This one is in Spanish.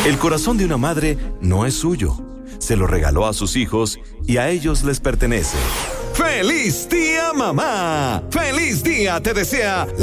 El corazón de una madre no es suyo. Se lo regaló a sus hijos y a ellos les pertenece. ¡Feliz día, mamá! ¡Feliz día te desea